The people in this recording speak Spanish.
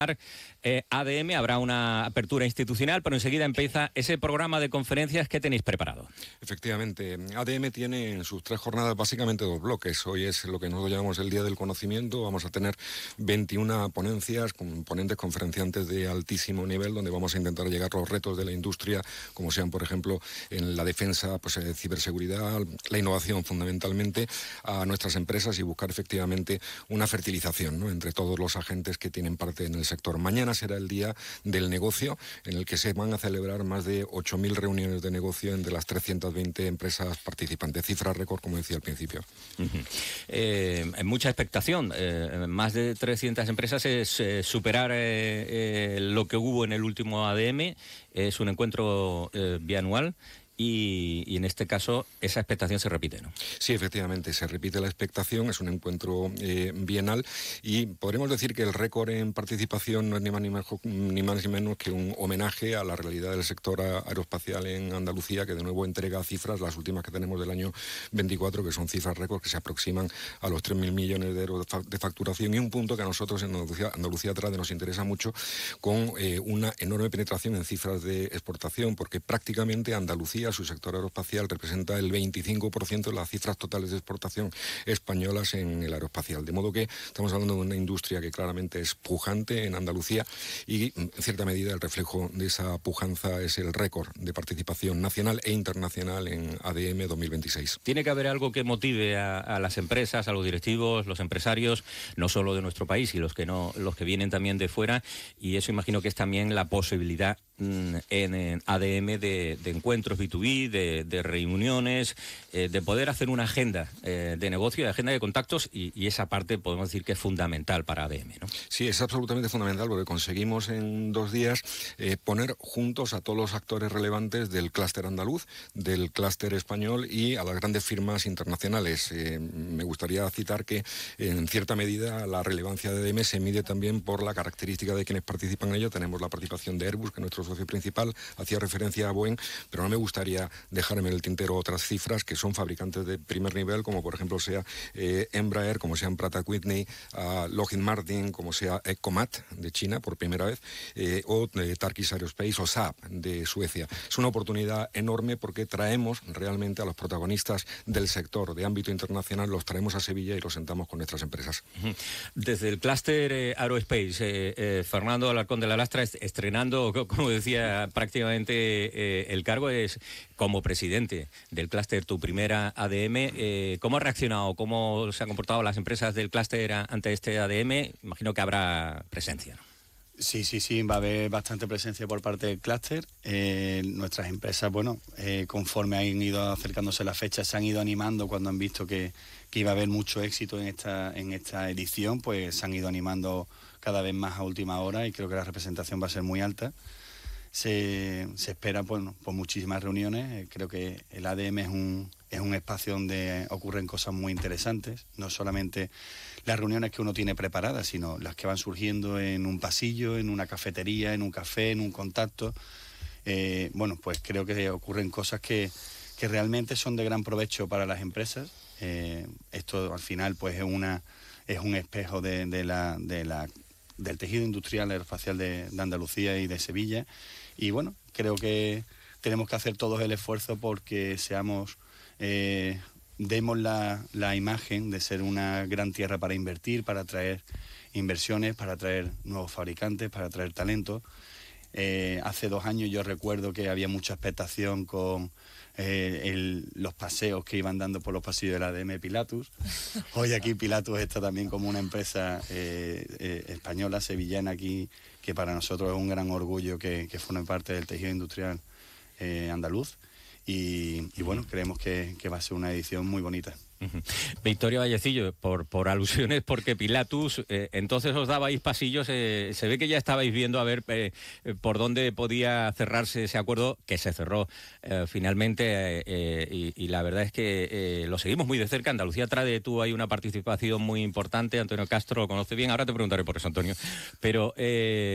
ADM, habrá una apertura institucional, pero enseguida empieza ese programa de conferencias que tenéis preparado. Efectivamente, ADM tiene en sus 3 jornadas básicamente 2 bloques. Hoy es lo que nosotros llamamos el Día del Conocimiento. Vamos a tener 21 ponencias con ponentes conferenciantes de altísimo nivel, donde vamos a intentar llegar a los retos de la industria, como sean, por ejemplo, en la defensa, ciberseguridad, la innovación fundamentalmente, a nuestras empresas y buscar efectivamente una fertilización, ¿no?, entre todos los agentes que tienen parte en el sector. Mañana será el día del negocio, en el que se van a celebrar más de 8.000 reuniones de negocio entre las 320 empresas participantes. Cifra récord, como decía al principio. Mucha expectación. Más de 300 empresas es superar lo que hubo en el último ADM. Es un encuentro bianual. Y en este caso esa expectación se repite, ¿no? Sí, efectivamente, se repite la expectación, es un encuentro bienal y podremos decir que el récord en participación no es ni más ni menos que un homenaje a la realidad del sector aeroespacial en Andalucía, que de nuevo entrega cifras, las últimas que tenemos del año 24, que son cifras récord que se aproximan a los 3.000 millones de euros de facturación, y un punto que a nosotros en Andalucía Trade nos interesa mucho, con una enorme penetración en cifras de exportación, porque prácticamente Andalucía, su sector aeroespacial, representa el 25% de las cifras totales de exportación españolas en el aeroespacial. De modo que estamos hablando de una industria que claramente es pujante en Andalucía y, en cierta medida, el reflejo de esa pujanza es el récord de participación nacional e internacional en ADM 2026. Tiene que haber algo que motive a las empresas, a los directivos, los empresarios, no solo de nuestro país, y los que vienen también de fuera, y eso imagino que es también la posibilidad en ADM de encuentros B2B, de reuniones, de poder hacer una agenda de negocio, de agenda de contactos, y esa parte podemos decir que es fundamental para ADM, ¿no? Sí, es absolutamente fundamental, porque conseguimos en 2 días poner juntos a todos los actores relevantes del clúster andaluz, del clúster español y a las grandes firmas internacionales. Me gustaría citar que en cierta medida la relevancia de ADM se mide también por la característica de quienes participan en ello. Tenemos la participación de Airbus, que es nuestro socio principal, hacía referencia a Boeing, pero no me gustaría dejarme en el tintero otras cifras que son fabricantes de primer nivel, como por ejemplo sea Embraer, como sean Pratt & Whitney, Lockheed Martin, como sea Ecomat de China por primera vez, o Turkish Aerospace o Saab de Suecia. Es una oportunidad enorme porque traemos realmente a los protagonistas del sector de ámbito internacional, los traemos a Sevilla y los sentamos con nuestras empresas. Desde el clúster Aerospace, Fernando Alarcón de la Lastra, estrenando, como decía, prácticamente el cargo, es como presidente del clúster, tu primera ADM. ¿Cómo ha reaccionado, cómo se han comportado las empresas del clúster ante este ADM? Imagino que habrá presencia, ¿no? Sí, va a haber bastante presencia por parte del clúster. Nuestras empresas, conforme han ido acercándose la fecha, se han ido animando cuando han visto que iba a haber mucho éxito en esta edición, pues se han ido animando cada vez más a última hora, y creo que la representación va a ser muy alta. Se espera por muchísimas reuniones. Creo que el ADM es un espacio donde ocurren cosas muy interesantes, no solamente las reuniones que uno tiene preparadas, sino las que van surgiendo en un pasillo, en una cafetería, en un café, en un contacto. Pues creo que ocurren cosas que realmente son de gran provecho para las empresas. Esto al final pues es un espejo del tejido industrial aeroespacial de Andalucía y de Sevilla, y creo que tenemos que hacer todos el esfuerzo porque demos la imagen de ser una gran tierra para invertir, para atraer inversiones, para atraer nuevos fabricantes, para atraer talento. Hace 2 años yo recuerdo que había mucha expectación con los paseos que iban dando por los pasillos de la ADM Pilatus. Hoy aquí Pilatus está también como una empresa española, sevillana aquí, que para nosotros es un gran orgullo que forme parte del tejido industrial andaluz. Y creemos que va a ser una edición muy bonita. Victoria Vallecillo, por alusiones, porque Pilatus, entonces os dabais pasillos, se ve que ya estabais viendo a ver por dónde podía cerrarse ese acuerdo, que se cerró finalmente, y la verdad es que lo seguimos muy de cerca. Andalucía Trade, tú hay una participación muy importante, Antonio Castro lo conoce bien, ahora te preguntaré por eso, Antonio, pero